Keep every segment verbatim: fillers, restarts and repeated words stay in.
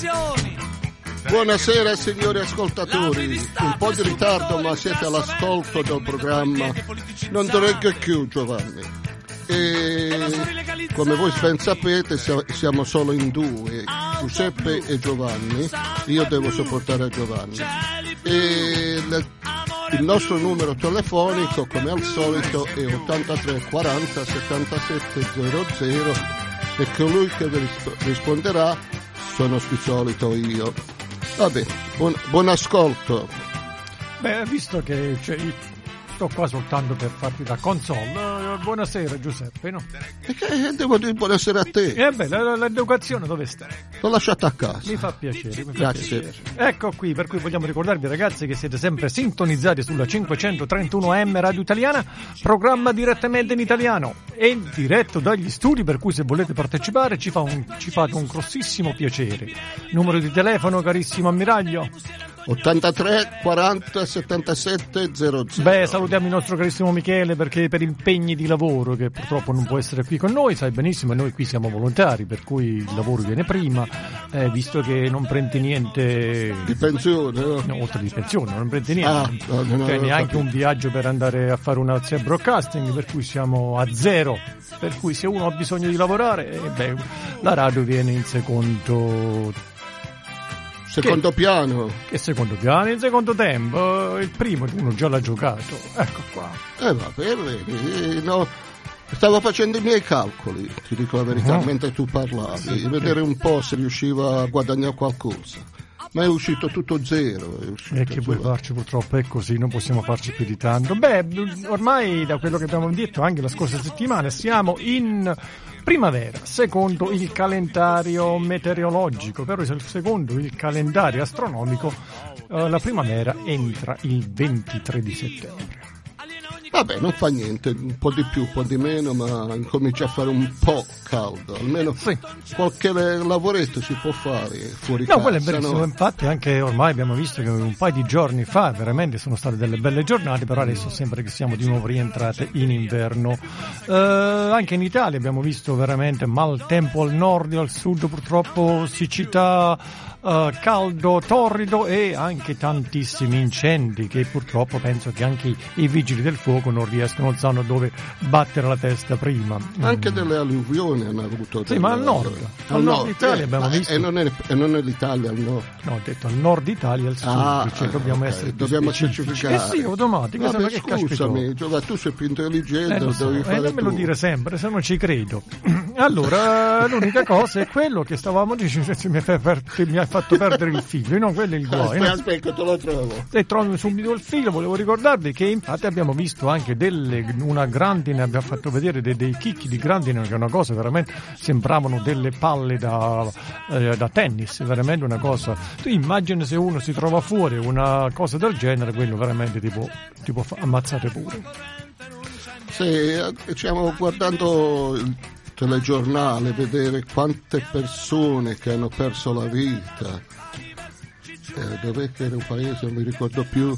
Buonasera signori ascoltatori, un po' di ritardo ma siete all'ascolto del programma Non ti reggo più Giovanni. E come voi ben sapete siamo solo in due, Giuseppe e Giovanni, io devo sopportare Giovanni. E le, il nostro numero telefonico come al solito è ottantatré quaranta settantasette zero zero e colui che vi risponderà sono di solito io. Vabbè, buon, buon ascolto. Beh, visto che cioè, sto qua soltanto per farti da console, uh, buonasera Giuseppe, no? E che devo dire buonasera a te? Eh beh, la, l'educazione dove sta? L'ho lasciata a casa. Mi fa piacere, mi fa Grazie. piacere. Ecco qui, per cui vogliamo ricordarvi ragazzi che siete sempre sintonizzati sulla cinquecentotrentuno A M Radio Italiana, programma direttamente in italiano e diretto dagli studi, per cui se volete partecipare ci, fa un, ci fate un grossissimo piacere. Numero di telefono carissimo ammiraglio? ottantatré quaranta settantasette zero zero. Beh, salutiamo il nostro carissimo Michele perché per impegni di lavoro che purtroppo non può essere qui con noi, sai benissimo, noi qui siamo volontari, per cui il lavoro viene prima, eh, visto che non prendi niente di pensione, no? No, oltre di pensione, non prendi niente, ah, no, no, cioè no, neanche un viaggio per andare a fare una broadcasting, per cui siamo a zero, per cui se uno ha bisogno di lavorare, eh, beh, la radio viene in secondo Secondo che, piano. Che secondo piano? In secondo tempo, il primo uno già l'ha giocato. Ecco qua. Eh vabbè, vedi, no. Stavo facendo i miei calcoli, ti dico la verità, uh-huh. mentre tu parlavi, sì, vedere un po' se riusciva a guadagnare qualcosa. Ma è uscito tutto zero. E che vuoi farci, purtroppo è così, non possiamo farci più di tanto. Beh, ormai da quello che abbiamo detto anche la scorsa settimana siamo in primavera, secondo il calendario meteorologico, però secondo il calendario astronomico eh, la primavera entra il ventitré di settembre. Vabbè, non fa niente, un po' di più, un po' di meno, ma incomincia a fare un po' caldo, almeno sì. Qualche lavoretto si può fare fuori no, casa. No, quello è verissimo, no? Infatti anche ormai abbiamo visto che un paio di giorni fa veramente sono state delle belle giornate, però adesso sembra che siamo di nuovo rientrate in inverno. Eh, anche in Italia abbiamo visto veramente maltempo al nord e al sud, purtroppo siccità, Uh, caldo, torrido e anche tantissimi incendi che purtroppo penso che anche i, i vigili del fuoco non riescono, non sanno dove battere la testa prima. Anche mm. delle alluvioni hanno avuto. Sì, ma al nord, al, al nord, nord Italia eh, abbiamo visto. E non, è, e non è l'Italia al nord. No, ho detto al nord Italia e al sud, ah, cioè dobbiamo okay. essere più dobbiamo specificare. Eh sì, automatico. Vabbè, che scusami, Giovanni, tu sei più intelligente, eh, lo so, devi eh, fare non me tu. lo dire sempre, se non ci credo. Allora, l'unica cosa è quello che stavamo dicendo, mi hai fatto perdere il filo, no, quello è il guaio. Aspetta, aspetta, te lo trovo. E trovo subito il filo, volevo ricordarvi che infatti abbiamo visto anche delle, una grandine, abbiamo fatto vedere dei, dei chicchi di grandine, che è una cosa veramente, sembravano delle palle da, eh, da tennis, veramente una cosa. Tu immagini se uno si trova fuori una cosa del genere, quello veramente tipo, tipo ammazzate pure. Sì, stiamo guardando il telegiornale, vedere quante persone che hanno perso la vita. Eh, dov'è che era un paese, non mi ricordo più.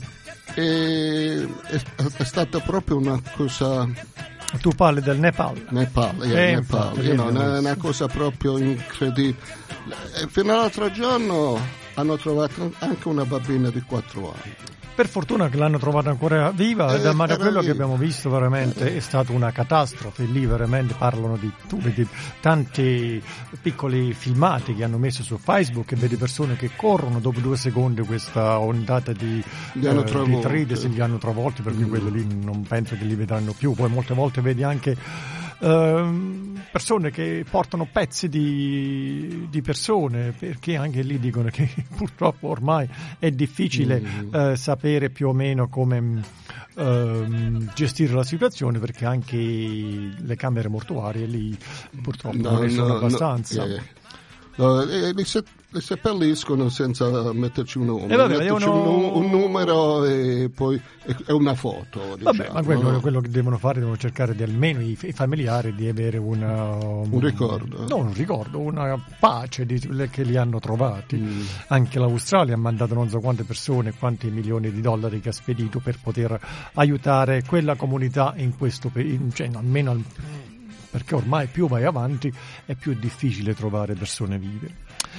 E è, è stata proprio una cosa. Tu parli del Nepal? Nepal, yeah, eh, Nepal. infatti, You know, una, una cosa proprio incredibile. E fino all'altro giorno hanno trovato anche una bambina di quattro anni. Per fortuna che l'hanno trovata ancora viva, eh, ma da quello lì. che abbiamo visto veramente è stata una catastrofe. Lì veramente parlano di, di tanti piccoli filmati che hanno messo su Facebook e vedi persone che corrono dopo due secondi questa ondata di, eh, di tride, se li hanno travolti, perché mm. quelli lì non penso che li vedranno più. Poi molte volte vedi anche Uh, persone che portano pezzi di, di persone, perché anche lì dicono che purtroppo ormai è difficile mm. uh, sapere più o meno come uh, gestire la situazione, perché anche le camere mortuarie lì purtroppo no, non ne sono no, abbastanza. No, yeah. No, e li, se, li seppelliscono senza metterci un nome, e vabbè, metterci uno... un, un numero e poi e una foto. Diciamo, vabbè, ma quello, no? quello che devono fare, devono cercare di almeno i, i familiari di avere una, un, un ricordo. No, un ricordo, una pace di, che li hanno trovati. Mm. Anche l'Australia ha mandato non so quante persone, quanti milioni di dollari che ha spedito per poter aiutare quella comunità in questo in, cioè almeno al, perché ormai più vai avanti è più difficile trovare persone vive.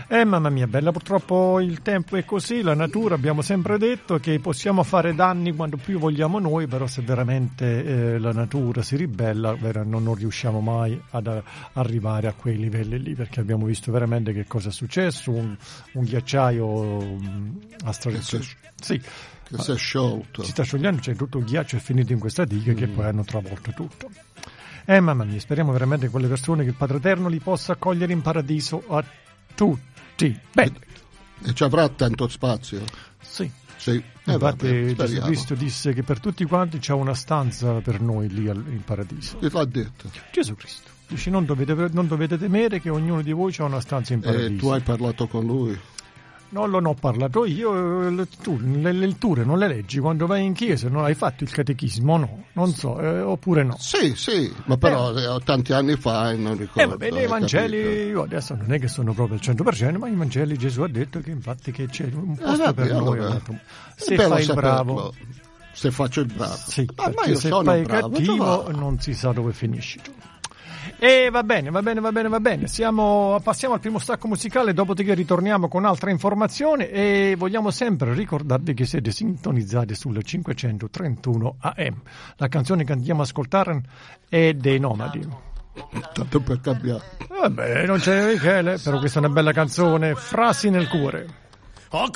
Eh mamma mia bella, purtroppo il tempo è così, la natura, abbiamo sempre detto che possiamo fare danni quando più vogliamo noi, però se veramente eh, la natura si ribella vera, non, non riusciamo mai ad a, arrivare a quei livelli lì, perché abbiamo visto veramente che cosa è successo, un, un ghiacciaio a stra- si, sì, che si è sciolto. Si sta sciogliendo, c'è tutto il ghiaccio è finito in questa diga mm. che poi hanno travolto tutto. Eh mamma mia, speriamo veramente che quelle persone che il Padre Eterno li possa accogliere in paradiso a tutti. Bene. E ci avrà tanto spazio? Sì. Sì. Eh, Infatti vabbè, Gesù Cristo disse che per tutti quanti c'è una stanza per noi lì in paradiso. Chi l'ha detto? Gesù Cristo. Dice non dovete, non dovete temere che ognuno di voi c'ha una stanza in paradiso. E tu hai parlato con lui? Non lo ho parlato io, tu le letture non le leggi quando vai in chiesa, non hai fatto il catechismo, no? Non so, eh, oppure no? Sì, sì, ma però eh, tanti anni fa e non ricordo. Eh vabbè, nei Vangeli, io adesso non è che sono proprio al cento per cento, ma i Vangeli Gesù ha detto che infatti che c'è un posto eh, per noi. Allora, se fai il bravo... Se faccio il bravo. Sì, ma, ma io se sono fai bravo, cattivo non si sa dove finisci tu. E va bene, va bene, va bene, va bene. Siamo, passiamo al primo stacco musicale, dopodiché ritorniamo con altra informazione e vogliamo sempre ricordarvi che siete sintonizzati sulle cinquecentotrentuno A M. La canzone che andiamo a ascoltare è dei Nomadi. Tanto per cambiare. Vabbè, non c'è Michele, però questa è una bella canzone, Frasi nel cuore. Ho